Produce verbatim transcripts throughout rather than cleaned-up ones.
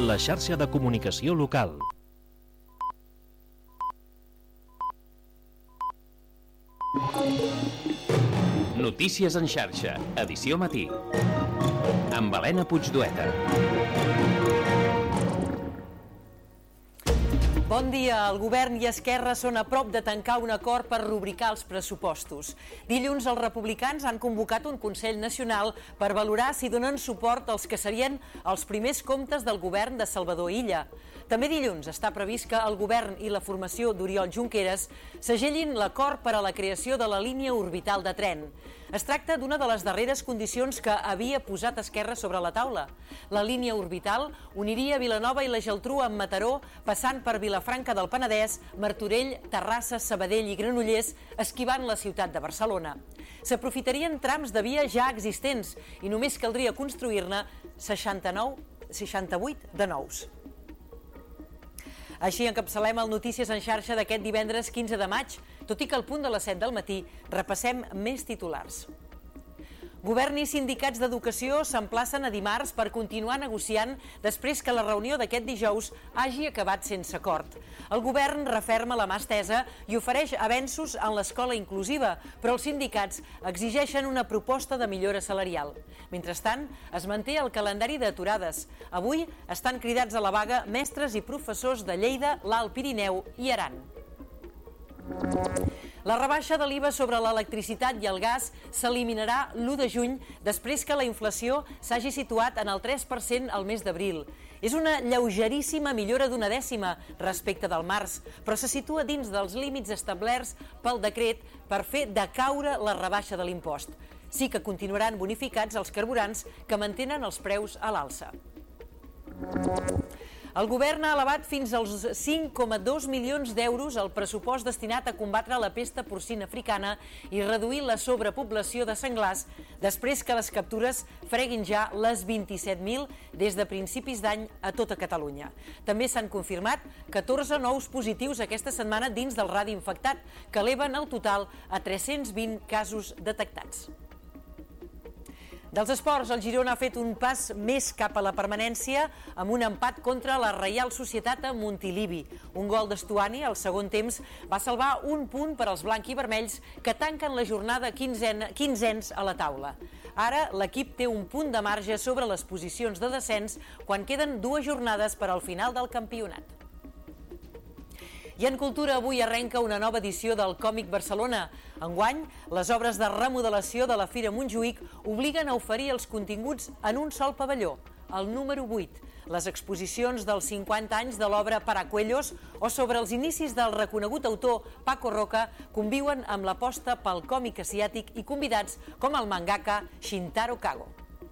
la xarxa de comunicació local. Notícies en xarxa, edició matí. Amb Helena Puigdueta. Bon dia. El govern i Esquerra són a prop de tancar un acord per rubricar els pressupostos. Dilluns els republicans han convocat un Consell Nacional per valorar si donen suport als que serien els primers comptes del govern de Salvador Illa. També dilluns està previst que el govern i la formació d'Oriol Junqueras segellin l'acord per a la creació de la línia orbital de tren. Es tracta d'una de les darreres condicions que havia posat Esquerra sobre la taula. La línia orbital uniria Vilanova i la Geltrú amb Mataró, passant per Vilafranca del Penedès, Martorell, Terrassa, Sabadell i Granollers, esquivant la ciutat de Barcelona. S'aprofitarien trams de via ja existents i només caldria construir-ne seixanta-nou, seixanta-vuit de nous. Així encapçalem el Notícies en xarxa d'aquest divendres quinze de maig, tot i que al punt de les set del matí repassem més titulars. Govern i sindicats d'educació s'emplacen a dimarts per continuar negociant després que la reunió d'aquest dijous hagi acabat sense acord. El govern referma la mà estesa i ofereix avenços en l'escola inclusiva, però els sindicats exigeixen una proposta de millora salarial. Mentrestant, es manté el calendari d'aturades. Avui estan cridats a la vaga mestres i professors de Lleida, l'Alt Pirineu i Aran. La rebaixa de l'I V A sobre l'electricitat i el gas s'eliminarà l'u de juny després que la inflació s'hagi situat en el tres per cent al mes d'abril. És una lleugeríssima millora d'una dècima respecte del març, però se situa dins dels límits establerts pel decret per fer decaure la rebaixa de l'impost. Sí que continuaran bonificats els carburants que mantenen els preus a l'alça. El govern ha elevat fins als cinc coma dos milions d'euros el pressupost destinat a combatre la pesta porcina africana i reduir la sobrepoblació de senglars després que les captures freguin ja les vint-i-set mil des de principis d'any a tota Catalunya. També s'han confirmat catorze nous positius aquesta setmana dins del radi infectat, que eleven el total a tres-cents vint casos detectats. Dels esports, el Girona ha fet un pas més cap a la permanència amb un empat contra la Reial Societat a Montilivi. Un gol d'Estuani al segon temps va salvar un punt per als blanc-i-vermells que tanquen la jornada quinzens a la taula. Ara l'equip té un punt de marge sobre les posicions de descens quan queden dues jornades per al final del campionat. I en cultura avui arrenca una nova edició del Còmic Barcelona. Enguany, les obres de remodelació de la Fira Montjuïc obliguen a oferir els continguts en un sol pavelló, el número vuit. Les exposicions dels cinquanta anys de l'obra Paracuellos o sobre els inicis del reconegut autor Paco Roca conviuen amb l'aposta pel còmic asiàtic i convidats com el mangaka Shintaro Kago.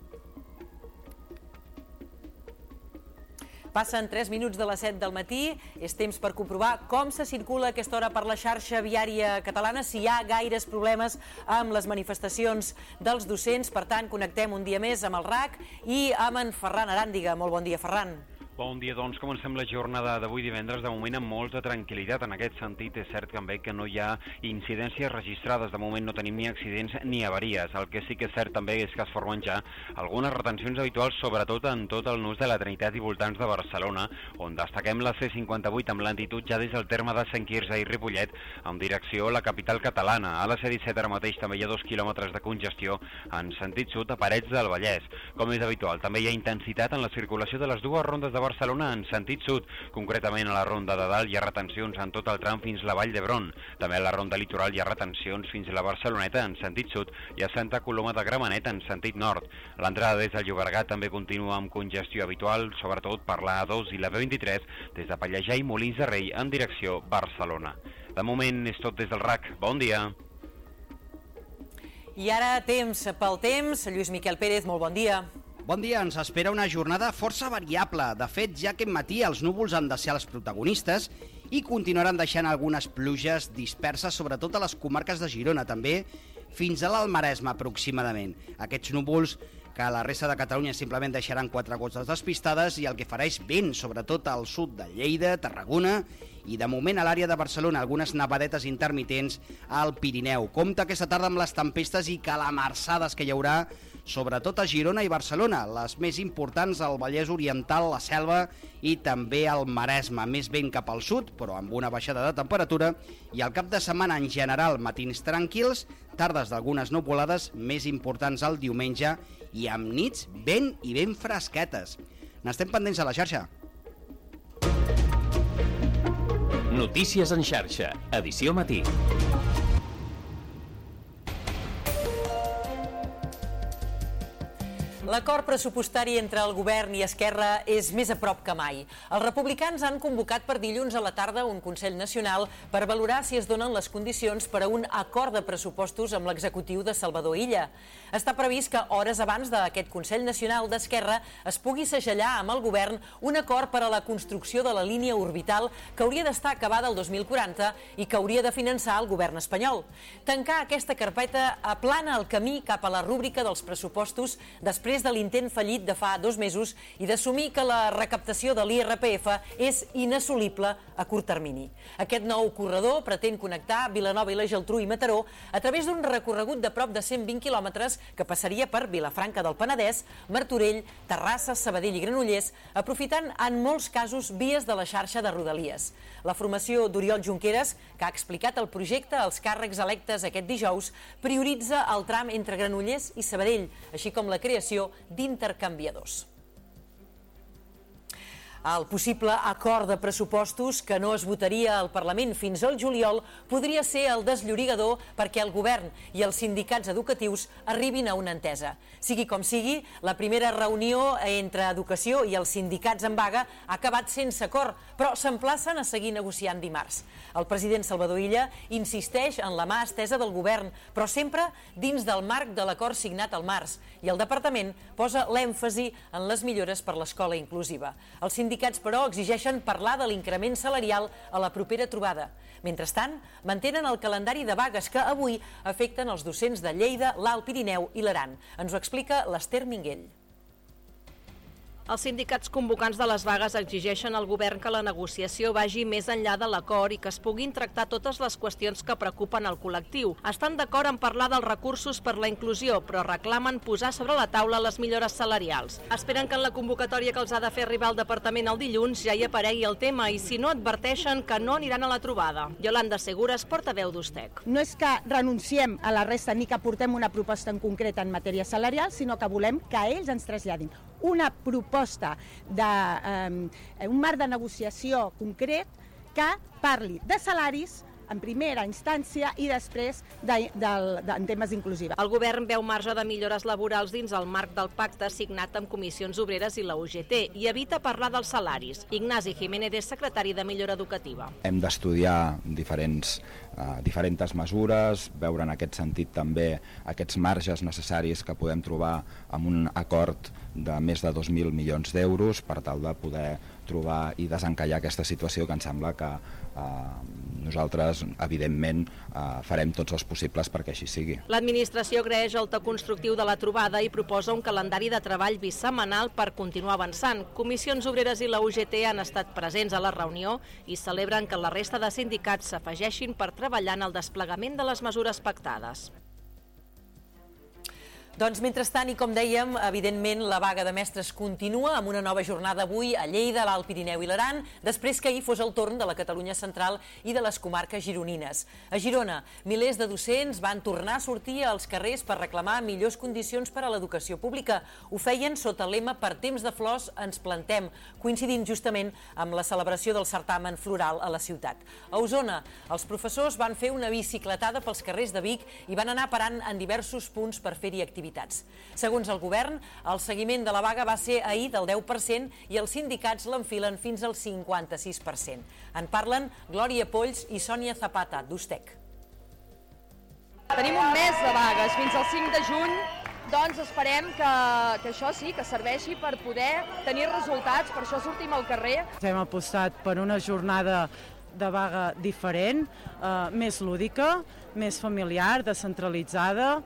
Passen tres minuts de les set del matí, és temps per comprovar com se circula a aquesta hora per la xarxa viària catalana, si hi ha gaires problemes amb les manifestacions dels docents. Per tant, connectem un dia més amb el R A C i amb en Ferran Aràndiga. Molt bon dia, Ferran. Bon dia, doncs comencem la jornada d'avui divendres, de moment amb molta tranquil·litat. En aquest sentit, és cert també que no hi ha incidències registrades. De moment no tenim ni accidents ni avaries. El que sí que és cert també és que es formen ja algunes retencions habituals, sobretot en tot el nus de la Trinitat i voltants de Barcelona, on destaquem la C cinquanta-vuit amb lentitud ja des del terme de Sant Quirze i Ripollet, amb direcció a la capital catalana. A la C disset ara mateix també hi ha dos quilòmetres de congestió en sentit sud a Parets del Vallès. Com és habitual, també hi ha intensitat en la circulació de les dues rondes de Barcelona en sentit sud, concretament a la ronda de dalt hi ha retencions en tot el tram fins la Vall d'Hebron. També a la ronda litoral hi ha retencions fins a la Barceloneta en sentit sud i a Santa Coloma de Gramenet en sentit nord. L'entrada des del Llobregat també continua amb congestió habitual, sobretot per la A dos i la B vint-i-tres des de Pallejà i Molins de Rei en direcció Barcelona. De moment és tot des del R A C. Bon dia. I ara temps pel temps. Lluís Miquel Pérez, molt bon dia. Bon dia, ens espera una jornada força variable. De fet, ja aquest matí els núvols han de ser els protagonistes i continuaran deixant algunes pluges disperses, sobretot a les comarques de Girona, també fins a l'Alt Maresme aproximadament. Aquests núvols que a la resta de Catalunya simplement deixaran quatre gotes despistades i el que farà és vent, sobretot al sud de Lleida, Tarragona i de moment a l'àrea de Barcelona algunes nevadetes intermitents al Pirineu. Compte aquesta tarda amb les tempestes i calamarsades que hi haurà sobretot a Girona i Barcelona, les més importants al Vallès Oriental, la Selva i també al Maresme, més vent cap al sud, però amb una baixada de temperatura, i al cap de setmana en general matins tranquils, tardes d'algunes nuvolades més importants al diumenge i amb nits vent i ben fresquetes. N'estem pendents a la xarxa. Notícies en xarxa, edició matí. L'acord pressupostari entre el govern i Esquerra és més a prop que mai. Els republicans han convocat per dilluns a la tarda un Consell Nacional per valorar si es donen les condicions per a un acord de pressupostos amb l'executiu de Salvador Illa. Està previst que hores abans d'aquest Consell Nacional d'Esquerra es pugui segellar amb el govern un acord per a la construcció de la línia orbital que hauria d'estar acabada el dos mil quaranta i que hauria de finançar el govern espanyol. Tancar aquesta carpeta aplana el camí cap a la rúbrica dels pressupostos després de l'intent fallit de fa dos mesos i d'assumir que la recaptació de l'I R P F és inassolible a curt termini. Aquest nou corredor pretén connectar Vilanova i la Geltrú i Mataró a través d'un recorregut de prop de cent vint quilòmetres que passaria per Vilafranca del Penedès, Martorell, Terrassa, Sabadell i Granollers, aprofitant en molts casos vies de la xarxa de Rodalies. La formació d'Oriol Junqueras, que ha explicat el projecte als càrrecs electes aquest dijous, prioritza el tram entre Granollers i Sabadell, així com la creació d'intercanviadors. El possible acord de pressupostos que no es votaria al Parlament fins al juliol podria ser el desllorigador perquè el govern i els sindicats educatius arribin a una entesa. Sigui com sigui, la primera reunió entre Educació i els sindicats en vaga ha acabat sense acord, però s'emplacen a seguir negociant dimarts. El president Salvador Illa insisteix en la mà estesa del govern, però sempre dins del marc de l'acord signat al març, i el departament posa l'èmfasi en les millores per l'escola inclusiva. Els sindicats, però, exigeixen parlar de l'increment salarial a la propera trobada. Mentrestant, mantenen el calendari de vagues que avui afecten els docents de Lleida, l'Alt Pirineu i l'Aran. Ens ho explica l'Ester Minguell. Els sindicats convocants de les vagues exigeixen al govern que la negociació vagi més enllà de l'acord i que es puguin tractar totes les qüestions que preocupen el col·lectiu. Estan d'acord en parlar dels recursos per la inclusió, però reclamen posar sobre la taula les millores salarials. Esperen que en la convocatòria que els ha de fer arribar al departament el dilluns ja hi aparegui el tema i, si no, adverteixen que no aniran a la trobada. Yolanda Segures, portaveu d'Ustec. No és que renunciem a la resta ni que portem una proposta en concret en matèria salarial, sinó que volem que ells ens traslladin una proposta d'un eh, marc de negociació concret que parli de salaris en primera instància i després de, de, de, en temes inclusiva. El govern veu marge de millores laborals dins el marc del pacte signat amb Comissions Obreres i la U G T i evita parlar dels salaris. Ignasi Jiménez és secretari de Millora Educativa. Hem d'estudiar diferents, uh, diferents mesures, veure en aquest sentit també aquests marges necessaris que podem trobar amb un acord de més de dos mil milions d'euros per tal de poder trobar i desencallar aquesta situació que em sembla que eh, nosaltres, evidentment, eh, farem tots els possibles perquè així sigui. L'administració agraeix el to constructiu de la trobada i proposa un calendari de treball bisetmanal per continuar avançant. Comissions Obreres i la U G T han estat presents a la reunió i celebren que la resta de sindicats s'afegeixin per treballar en el desplegament de les mesures pactades. Doncs, mentrestant, i com dèiem, evidentment la vaga de mestres continua amb una nova jornada avui a Lleida, l'Alt Pirineu i l'Aran, després que ahir fos el torn de la Catalunya central i de les comarques gironines. A Girona, milers de docents van tornar a sortir als carrers per reclamar millors condicions per a l'educació pública. Ho feien sota el lema "Per temps de flors ens plantem", coincidint justament amb la celebració del certamen floral a la ciutat. A Osona, els professors van fer una bicicletada pels carrers de Vic i van anar parant en diversos punts per fer-hi activitats. Segons el govern, el seguiment de la vaga va ser ahir del deu per cent i els sindicats l'enfilen fins al cinquanta-sis per cent. En parlen Glòria Polls i Sònia Zapata, d'Ustec. Tenim un mes de vagues, fins al cinc de juny, doncs esperem que, que això sí, que serveixi per poder tenir resultats, per això sortim al carrer. Hem apostat per una jornada de vaga diferent, eh, més lúdica, més familiar, descentralitzada,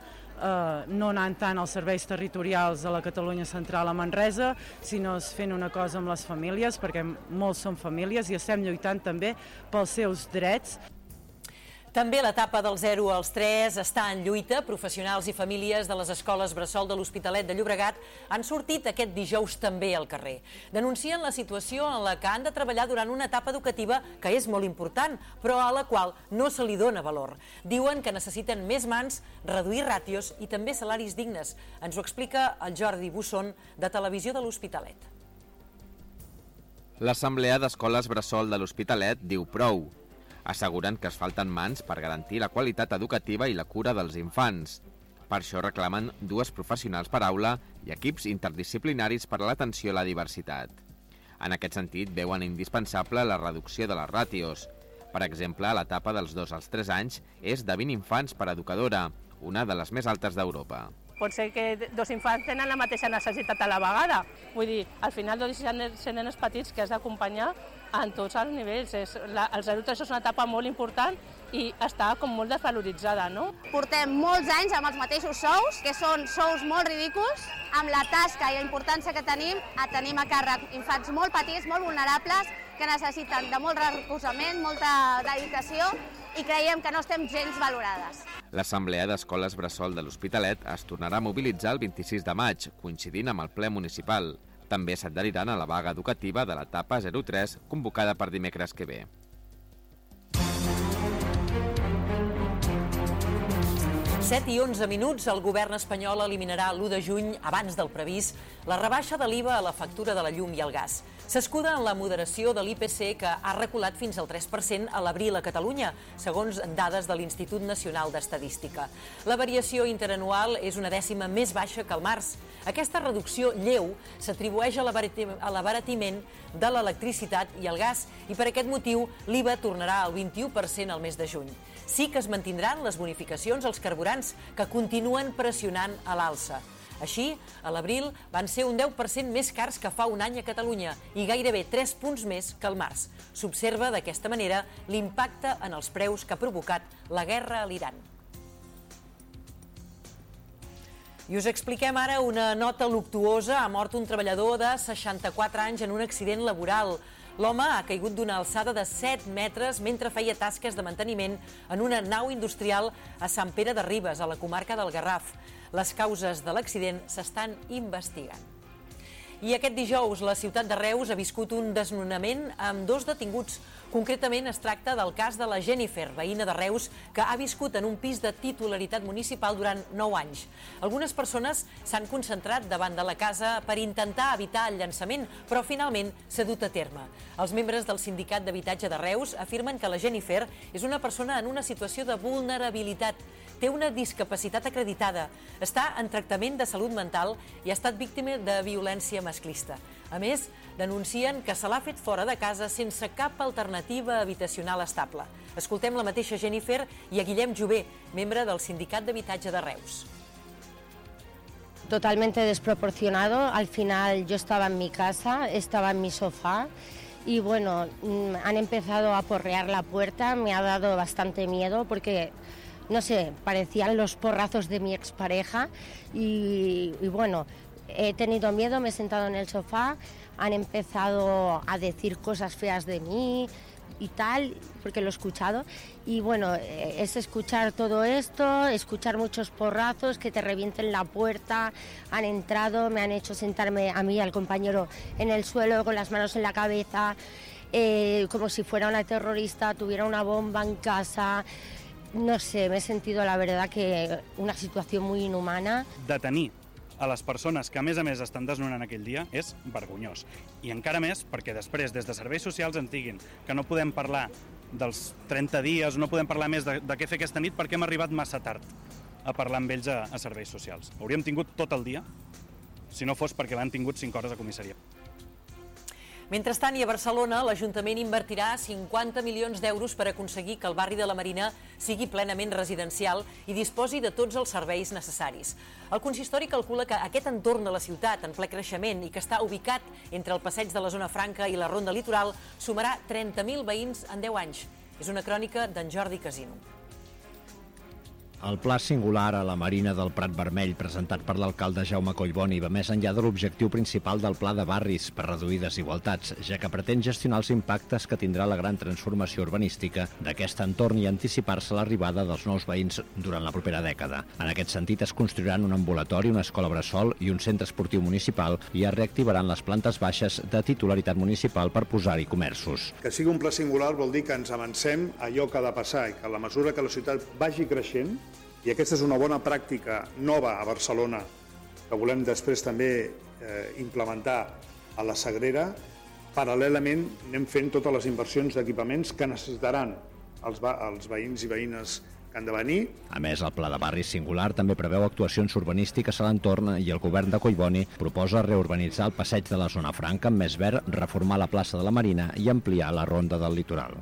eh, no anant tant als serveis territorials a la Catalunya Central a Manresa, sinó fent una cosa amb les famílies, perquè molts són famílies i estem lluitant també pels seus drets. També l'etapa del zero als tres està en lluita. Professionals i famílies de les escoles bressol de l'Hospitalet de Llobregat han sortit aquest dijous també al carrer. Denuncien la situació en la que han de treballar durant una etapa educativa que és molt important, però a la qual no se li dona valor. Diuen que necessiten més mans, reduir ràtios i també salaris dignes. Ens ho explica el Jordi Busson, de Televisió de l'Hospitalet. L'Assemblea d'Escoles Bressol de l'Hospitalet diu prou. Asseguren que es falten mans per garantir la qualitat educativa i la cura dels infants. Per això reclamen dues professionals per aula i equips interdisciplinaris per a l'atenció a la diversitat. En aquest sentit, veuen indispensable la reducció de les ràtios. Per exemple, a l'etapa dels dos als tres anys és de vint infants per educadora, una de les més altes d'Europa. Pot ser que dos infants tenen la mateixa necessitat a la vegada. Vull dir, al final dos nens petits que has d'acompanyar en tots els nivells. És, la, el zero tres és una etapa molt important i està com molt desvaloritzada, no? Portem molts anys amb els mateixos sous, que són sous molt ridículs, amb la tasca i la importància que tenim, a tenim a càrrec infants molt petits, molt vulnerables, que necessiten de molt recolzament, molta dedicació, i creiem que no estem gens valorades. L'Assemblea d'Escoles Bressol de l'Hospitalet es tornarà a mobilitzar el vint-i-sis de maig, coincidint amb el ple municipal. També s'adheriran a la vaga educativa de l'etapa zero tres, convocada per dimecres que ve. set i onze minuts, el govern espanyol eliminarà l'u de juny, abans del previst, la rebaixa de l'I V A a la factura de la llum i el gas. S'escuda en la moderació de l'I P C, que ha reculat fins al tres per cent a l'abril a Catalunya, segons dades de l'Institut Nacional d'Estadística. La variació interanual és una dècima més baixa que el març. Aquesta reducció lleu s'atribueix a l'abaratiment de l'electricitat i el gas, i per aquest motiu l'I V A tornarà al vint-i-u per cent al mes de juny. Sí que es mantindran les bonificacions als carburants, que continuen pressionant a l'alça. Així, a l'abril van ser un deu per cent més cars que fa un any a Catalunya i gairebé tres punts més que el març. S'observa d'aquesta manera l'impacte en els preus que ha provocat la guerra a l'Iran. I us expliquem ara una nota luctuosa. Ha mort un treballador de seixanta-quatre anys en un accident laboral. L'home ha caigut d'una alçada de set metres mentre feia tasques de manteniment en una nau industrial a Sant Pere de Ribes, a la comarca del Garraf. Les causes de l'accident s'estan investigant. I aquest dijous la ciutat de Reus ha viscut un desnonament amb dos detinguts. Concretament es tracta del cas de la Jennifer, veïna de Reus, que ha viscut en un pis de titularitat municipal durant nou anys. Algunes persones s'han concentrat davant de la casa per intentar evitar el llançament, però finalment s'ha dut a terme. Els membres del Sindicat d'Habitatge de Reus afirmen que la Jennifer és una persona en una situació de vulnerabilitat. Té una discapacitat acreditada, està en tractament de salut mental i ha estat víctima de violència masclista. A més, denuncien que se l'ha fet fora de casa sense cap alternativa habitacional estable. Escoltem la mateixa Jennifer i a Guillem Jové, membre del Sindicat d'Habitatge de Reus. Totalmente desproporcionado. Al final yo estaba en mi casa, estaba en mi sofá y bueno, han empezado a porrear la puerta, me ha dado bastante miedo porque no sé, parecían los porrazos de mi expareja y, y bueno, he tenido miedo, me he sentado en el sofá, han empezado a decir cosas feas de mí y tal, porque lo he escuchado. Y bueno, es escuchar todo esto, escuchar muchos porrazos, que te revienten la puerta, han entrado, me han hecho sentarme a mí y al compañero en el suelo con las manos en la cabeza, eh, como si fuera una terrorista, tuviera una bomba en casa. No sé, me he sentido, la verdad, que una situació muy inhumana. Detenir a les persones que, a més a més, estan desnonant aquell dia és vergonyós. I encara més perquè després, des de serveis socials, ens diguin que no podem parlar dels trenta dies, no podem parlar més de, de què fer aquesta nit perquè hem arribat massa tard a parlar amb ells a, a serveis socials. Hauríem tingut tot el dia, si no fos perquè l'han tingut cinc hores a comissaria. Mentrestant, i a Barcelona, l'Ajuntament invertirà cinquanta milions d'euros per aconseguir que el barri de la Marina sigui plenament residencial i disposi de tots els serveis necessaris. El consistori calcula que aquest entorn de la ciutat, en ple creixement i que està ubicat entre el passeig de la Zona Franca i la Ronda Litoral, sumarà trenta mil veïns en deu anys. És una crònica d'en Jordi Casino. El pla singular a la Marina del Prat Vermell presentat per l'alcalde Jaume Collboni va més enllà de l'objectiu principal del pla de barris per reduir desigualtats, ja que pretén gestionar els impactes que tindrà la gran transformació urbanística d'aquest entorn i anticipar-se a l'arribada dels nous veïns durant la propera dècada. En aquest sentit es construiran un ambulatori, una escola bressol i un centre esportiu municipal i es reactivaran les plantes baixes de titularitat municipal per posar-hi comerços. Que sigui un pla singular vol dir que ens avancem a allò que ha de passar i que a la mesura que la ciutat vagi creixent, i aquesta és una bona pràctica nova a Barcelona que volem després també eh, implementar a la Sagrera, paral·lelament anem fent totes les inversions d'equipaments que necessitaran els, els veïns i veïnes que han de venir. A més, el pla de barris singular també preveu actuacions urbanístiques a l'entorn i el govern de Collboni proposa reurbanitzar el passeig de la Zona Franca amb més verd, reformar la plaça de la Marina i ampliar la ronda del litoral.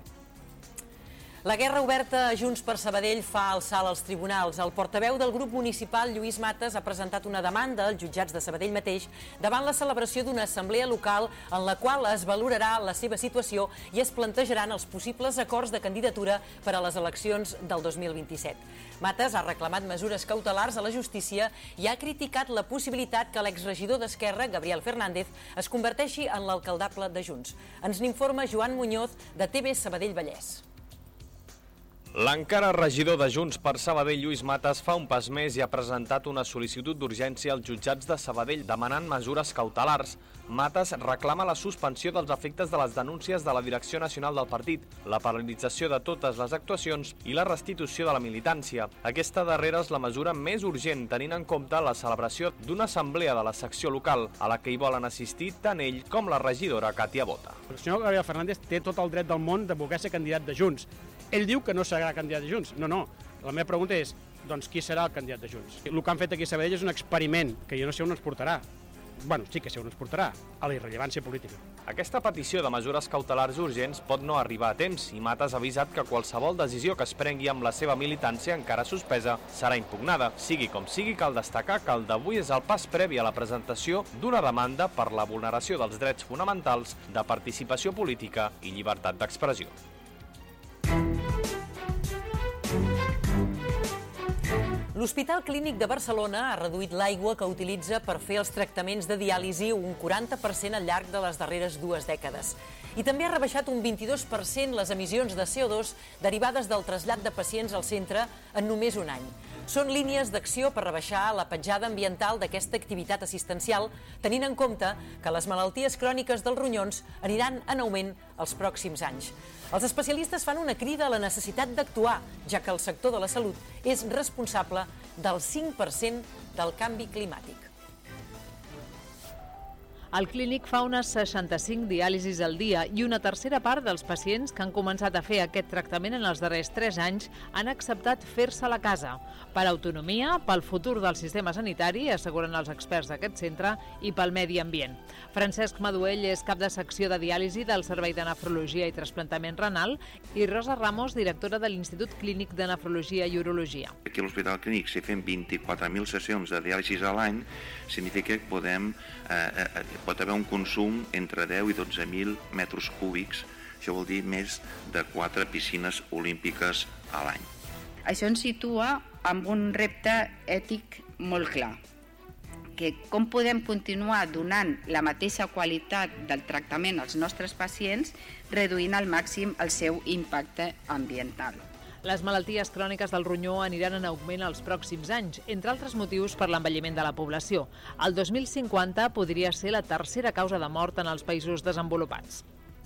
La guerra oberta a Junts per Sabadell fa el salt als tribunals. El portaveu del grup municipal, Lluís Matas, ha presentat una demanda als jutjats de Sabadell mateix davant la celebració d'una assemblea local en la qual es valorarà la seva situació i es plantejaran els possibles acords de candidatura per a les eleccions del dos mil vint-i-set. Matas ha reclamat mesures cautelars a la justícia i ha criticat la possibilitat que l'exregidor d'Esquerra, Gabriel Fernández, es converteixi en l'alcaldable de Junts. Ens n'informa Joan Muñoz, de T V Sabadell Vallès. L'encara regidor de Junts per Sabadell, Lluís Matas, fa un pas més i ha presentat una sol·licitud d'urgència als jutjats de Sabadell demanant mesures cautelars. Matas reclama la suspensió dels efectes de les denúncies de la Direcció Nacional del Partit, la paralització de totes les actuacions i la restitució de la militància. Aquesta darrera és la mesura més urgent, tenint en compte la celebració d'una assemblea de la secció local, a la que hi volen assistir tant ell com la regidora Càtia Bota. El senyor Gabriel Fernández té tot el dret del món de voler ser candidat de Junts. Ell diu que no serà candidat de Junts. No, no. La meva pregunta és, doncs, qui serà el candidat de Junts? El que han fet aquí a Sabadell és un experiment, que jo no sé on ens portarà. Bueno, sí que sé on ens portarà, a la irrellevància política. Aquesta petició de mesures cautelars urgents pot no arribar a temps i Matas ha avisat que qualsevol decisió que es prengui amb la seva militància encara suspesa serà impugnada. Sigui com sigui, cal destacar que el d'avui és el pas previ a la presentació d'una demanda per la vulneració dels drets fonamentals de participació política i llibertat d'expressió. L'Hospital Clínic de Barcelona ha reduït l'aigua que utilitza per fer els tractaments de diàlisi un quaranta per cent al llarg de les darreres dues dècades. I també ha rebaixat un vint-i-dos per cent les emissions de C O dos derivades del trasllat de pacients al centre en només un any. Són línies d'acció per rebaixar la petjada ambiental d'aquesta activitat assistencial, tenint en compte que les malalties cròniques dels ronyons aniran en augment els pròxims anys. Els especialistes fan una crida a la necessitat d'actuar, ja que el sector de la salut és responsable del cinc per cent del canvi climàtic. El clínic fa unes seixanta-cinc diàlisis al dia i una tercera part dels pacients que han començat a fer aquest tractament en els darrers tres anys han acceptat fer-se a la casa. Per autonomia, pel futur del sistema sanitari, asseguren els experts d'aquest centre, i pel medi ambient. Francesc Maduell és cap de secció de diàlisi del Servei de Nefrologia i Trasplantament Renal i Rosa Ramos, directora de l'Institut Clínic de Nefrologia i Urologia. Aquí a l'Hospital Clínic, si fem vint-i-quatre mil sessions de diàlisis a l'any, significa que podem, eh, eh, pot haver un consum entre deu i dotze mil metres cúbics. Això vol dir més de quatre piscines olímpiques a l'any. Això ens situa amb un repte ètic molt clar, que com podem continuar donant la mateixa qualitat del tractament als nostres pacients reduint al màxim el seu impacte ambiental. Les malalties cròniques del ronyó aniran en augment els pròxims anys, entre altres motius per l'envelliment de la població. El dos mil cinquanta podria ser la tercera causa de mort en els països desenvolupats.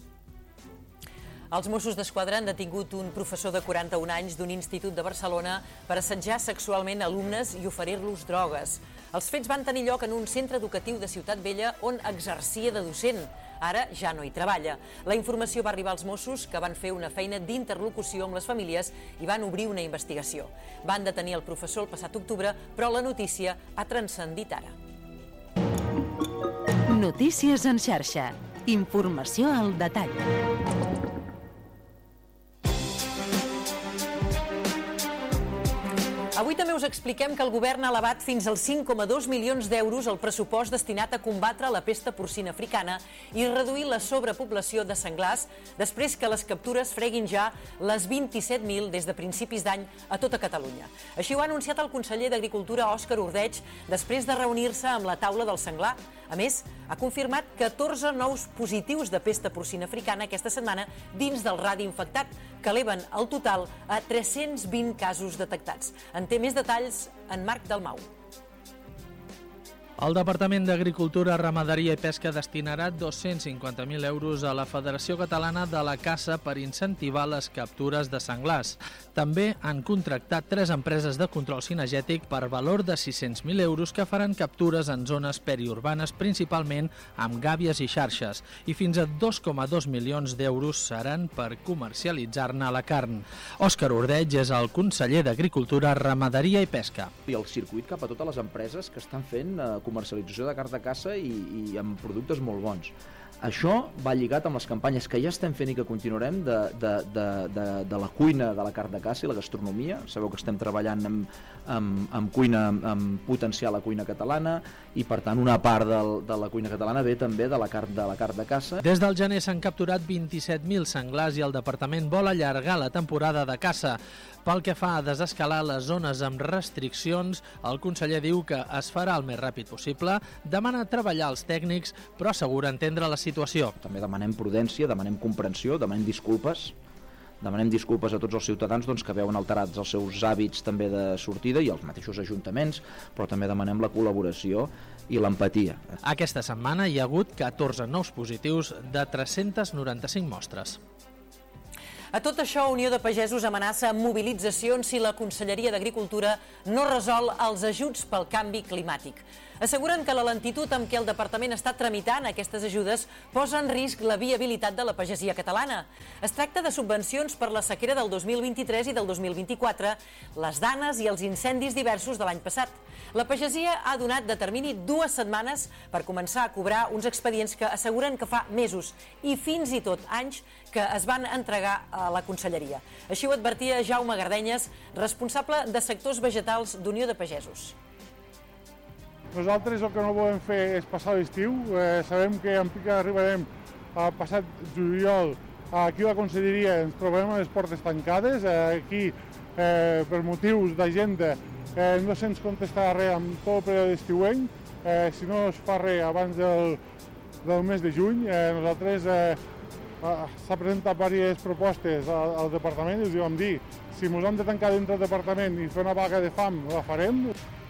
Els Mossos d'Esquadra han detingut un professor de quaranta-un anys d'un institut de Barcelona per assetjar sexualment alumnes i oferir-los drogues. Els fets van tenir lloc en un centre educatiu de Ciutat Vella on exercia de docent. Ara ja no hi treballa. La informació va arribar als Mossos, que van fer una feina d'interlocució amb les famílies i van obrir una investigació. Van detenir el professor el passat octubre, però la notícia ha transcendit ara. Notícies en xarxa. Informació al detall. Avui també us expliquem que el govern ha elevat fins als cinc coma dos milions d'euros el pressupost destinat a combatre la pesta porcina africana i reduir la sobrepoblació de senglars després que les captures freguin ja les vint-i-set mil des de principis d'any a tota Catalunya. Així ho ha anunciat el conseller d'Agricultura, Òscar Ordeig, després de reunir-se amb la taula del senglar. A més, ha confirmat catorze nous positius de pesta porcina africana aquesta setmana dins del radi infectat, que eleven el total a tres-cents vint casos detectats. En té més detalls en Marc Dalmau. El Departament d'Agricultura, Ramaderia i Pesca destinarà dos-cents cinquanta mil euros a la Federació Catalana de la Caça per incentivar les captures de senglars. També han contractat tres empreses de control cinegètic per valor de sis-cents mil euros que faran captures en zones periurbanes, principalment amb gàbies i xarxes, i fins a dos coma dos milions d'euros seran per comercialitzar-ne la carn. Òscar Ordeig és el conseller d'Agricultura, Ramaderia i Pesca. I el circuit cap a totes les empreses que estan fent eh, comercialització de carn de caça i, i amb productes molt bons. Això va lligat amb les campanyes que ja estem fent i que continuarem de, de, de, de, de la cuina de la carn de caça i la gastronomia. Sabeu que estem treballant amb, amb, amb cuina, amb potenciar la cuina catalana i, per tant, una part del, de la cuina catalana ve també de la carn de, la carn de caça. Des del gener s'han capturat vint-i-set mil senglars i el departament vol allargar la temporada de caça. Pel que fa a desescalar les zones amb restriccions, el conseller diu que es farà el més ràpid possible, demana treballar als tècnics, però assegura entendre la situació. També demanem prudència, demanem comprensió, demanem disculpes, demanem disculpes a tots els ciutadans doncs, que veuen alterats els seus hàbits també de sortida i els mateixos ajuntaments, però també demanem la col·laboració i l'empatia. Aquesta setmana hi ha hagut catorze nous positius de tres-cents noranta-cinc mostres. A tot això, Unió de Pagesos amenaça amb mobilitzacions si la Conselleria d'Agricultura no resol els ajuts pel canvi climàtic. Asseguren que la lentitud amb què el departament està tramitant aquestes ajudes posa en risc la viabilitat de la pagesia catalana. Es tracta de subvencions per la sequera del dos mil vint-i-tres i del dos mil vint-i-quatre, les danes i els incendis diversos de l'any passat. La pagesia ha donat de termini dues setmanes per començar a cobrar uns expedients que asseguren que fa mesos i fins i tot anys que es van entregar a la Conselleria. Així ho advertia Jaume Gardenyes, responsable de sectors vegetals d'Unió de Pagesos. Nosaltres el que no volem fer és passar l'estiu. Eh, sabem que en pica arribarem a passat juliol. Aquí a la Conselleria ens trobem a les portes tancades. Eh, aquí, eh, per motius d'agenda, eh, no se'ns contestarà res amb tot el període estiuenc. Eh, si no es fa res abans del, del mes de juny, eh, nosaltres eh, s'ha presentat diverses propostes al, al departament i us vam dir, si ens hem de tancar dintre del departament i fer una vaga de fam, la farem.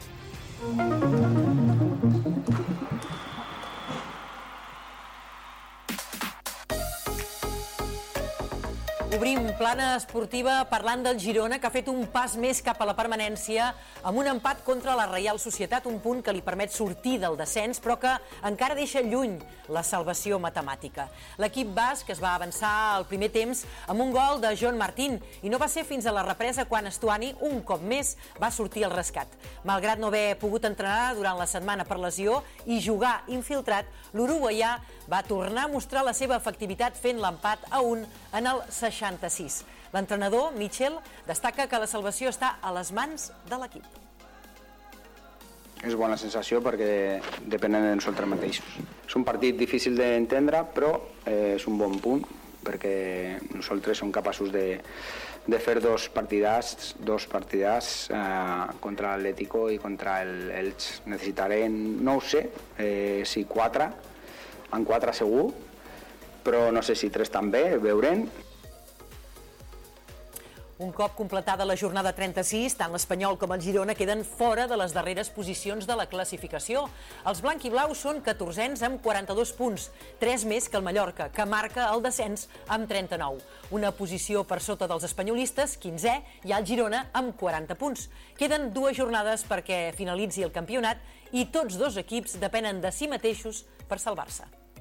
Obrim plana esportiva parlant del Girona, que ha fet un pas més cap a la permanència amb un empat contra la Reial Societat, un punt que li permet sortir del descens, però que encara deixa lluny la salvació matemàtica. L'equip basc es va avançar al primer temps amb un gol de John Martín i no va ser fins a la represa quan Estuani, un cop més, va sortir al rescat. Malgrat no haver pogut entrenar durant la setmana per lesió i jugar infiltrat, l'uruguaià va tornar a mostrar la seva efectivitat fent l'empat a un en el seixanta-sis. L'entrenador, Michel, destaca que la salvació està a les mans de l'equip. És bona sensació perquè depenen de nosaltres mateixos. És un partit difícil d'entendre, però eh, és un bon punt perquè nosaltres som capaços de, de fer dos partidars, dos partidars eh, contra l'Atlético i contra el Elx. Necessitarem, no ho sé, eh, si quatre, en quatre segur, però no sé si tres també, veurem. Un cop completada la jornada trenta-sis, tant l'Espanyol com el Girona queden fora de les darreres posicions de la classificació. Els blanc-i-blaus són catorzens amb quaranta-dos punts, tres més que el Mallorca, que marca el descens amb trenta-nou. Una posició per sota dels espanyolistes, quinzè, i el Girona amb quaranta punts. Queden dues jornades perquè finalitzi el campionat i tots dos equips depenen de si mateixos per salvar-se.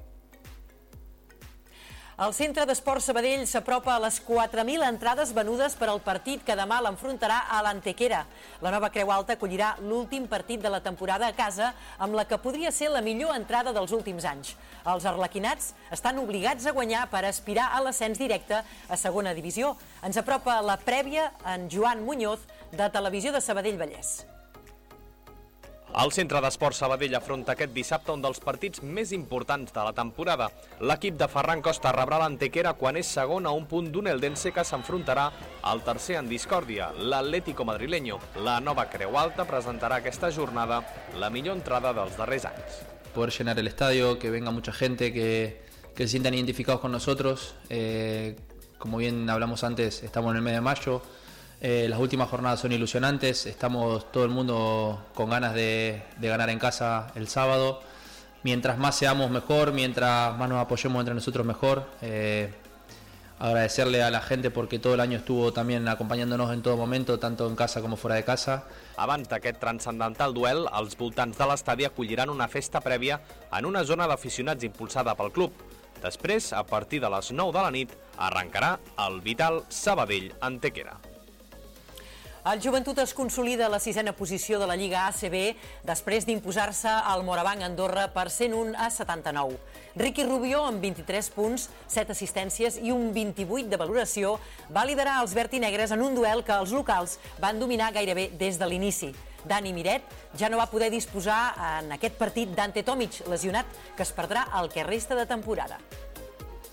El Centre d'Esports Sabadell s'apropa a les quatre mil entrades venudes per al partit que demà l'enfrontarà a l'Antequera. La nova Creu Alta acollirà l'últim partit de la temporada a casa, amb la que podria ser la millor entrada dels últims anys. Els arlequinats estan obligats a guanyar per aspirar a l'ascens directe a segona divisió. Ens apropa la prèvia en Joan Muñoz, de Televisió de Sabadell Vallès. El Centre d'Esports Sabadell afronta aquest dissabte un dels partits més importants de la temporada. L'equip de Ferran Costa rebrà l'Antequera quan és segon a un punt d'un Eldense que s'enfrontarà al tercer en discòrdia, l'Atlético madrileño. La nova Creu Alta presentarà aquesta jornada la millor entrada dels darrers anys. Poder llenar el estadio, que venga mucha gente, que, que se sientan identificados con nosotros. Eh, como bien hablamos antes, estamos en el mes de mayo. Eh, las últimas jornadas son ilusionantes, estamos todo el mundo con ganas de, de ganar en casa el sábado. Mientras más seamos mejor, mientras más nos apoyemos entre nosotros mejor. Eh, agradecerle a la gente porque todo el año estuvo también acompañándonos en todo momento, tanto en casa como fuera de casa. Abans d'aquest transcendental duel, els voltants de l'estadi acolliran una festa prèvia en una zona d'aficionats impulsada pel club. Després, a partir de les nou de la nit, arrencarà el vital Sabadell-Antequera. El Joventut es consolida a la sisena posició de la Lliga A C B després d'imposar-se al Morabanc Andorra per cent un a setanta-nou. Ricky Rubio, amb vint-i-tres punts, set assistències i un vint-i-vuit de valoració, va liderar els vertinegres en un duel que els locals van dominar gairebé des de l'inici. Dani Miret ja no va poder disposar en aquest partit d'Ante Tomic, lesionat, que es perdrà el que resta de temporada.